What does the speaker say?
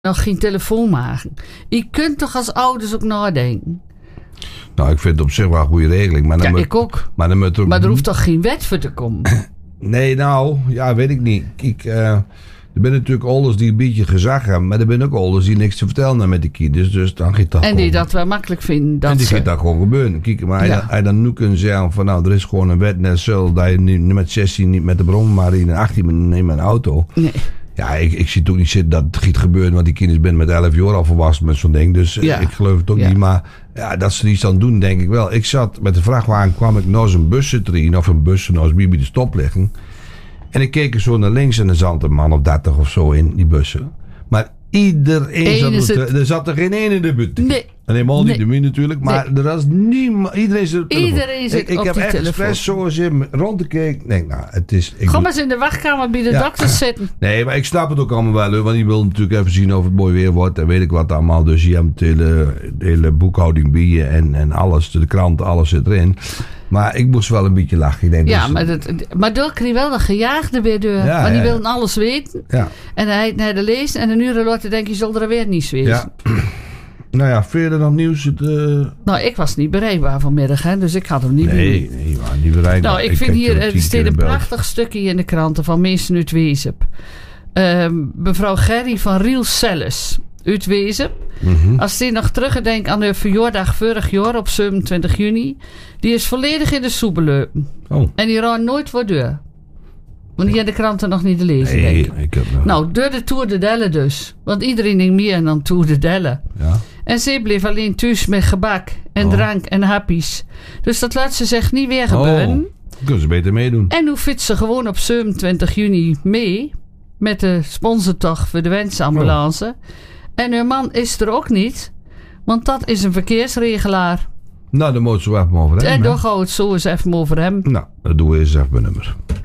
nog geen telefoon maken. Je kunt toch als ouders ook nadenken? Nou, ik vind het op zich wel een goede regeling. Maar dan ik ook. Maar er hoeft toch geen wet voor te komen? Nee, nou, ja, weet ik niet. Er zijn natuurlijk ouders die een beetje gezag hebben. Maar er zijn ook ouders die niks te vertellen hebben met de kinderen. Dus dan gaat dat en die dat wel makkelijk vinden. En die gaat dat gewoon gebeuren. Kijk, maar hij dan nu kunnen zeggen van nou, er is gewoon een wet net zo dat je niet met 16 niet met de bron, maar in 18 neemt met een auto. Nee. Ja, ik zie toch niet zitten dat het gaat gebeuren, want die kinderen zijn met 11 jaar al volwassen met zo'n ding. Dus ik geloof het ook niet. Maar ja, dat ze er iets aan doen, denk ik wel. Ik zat met de vrachtwagen, kwam ik naar zo'n bussentrien of een bus naast bij de stop liggen. En ik keek er zo naar links en er zat een man of 30 of zo in die bussen. Maar iedereen zat er zat er geen één in de buurt. Nee. En helemaal niet de mien natuurlijk, maar er was niemand. Iedereen zit op de telefoon. Iedereen zit op die telefoon. Ik heb echt expres zo eens rond te kijken. Nee, nou, het is. Ga maar eens in de wachtkamer bij de dokters zitten. Nee, maar ik snap het ook allemaal wel, want die wil natuurlijk even zien of het mooi weer wordt en weet ik wat allemaal. Dus je hebt de hele boekhouding bij je en alles, de krant, alles zit erin. Maar ik moest wel een beetje lachen. Ik denk, ja, maar door kreeg wel een gejaagde weer door. Ja, want die wilden alles weten. Ja. En hij de leest en een uur later denk je, zal er weer niets weten. Ja. Nou ja, verder nog nieuws? Nou, ik was niet bereikbaar vanmiddag, hè, dus ik had hem niet bij. Nee, je was niet bereikbaar. Nou, ik vind hier, er staat een prachtig stukje in de kranten van mensen uit Wezep. Mevrouw Gerry van Riel Selles uit Wezep. Mm-hmm. Als die nog terugdenkt aan de verjaardag vorig jaar op 27 juni. Die is volledig in de soep gelopen. Oh. En die raakt nooit voor deur. Want die hebben de kranten nog niet te lezen, nee, denk ik. Ik heb nog... Nou, door de Tour de Delle dus. Want iedereen denkt meer dan Tour de Delle. Ja. En ze bleef alleen thuis met gebak en drank en happies. Dus dat laat ze zich niet weer gebeuren. Kunnen ze beter meedoen. En nu fietst ze gewoon op 27 juni mee. Met de sponsortocht voor de wensambulance. En hun man is er ook niet. Want dat is een verkeersregelaar. Nou, dan moeten we even over hem. En dan gaan we het zo eens even over hem. Nou, dat doen we eens even bij nummer.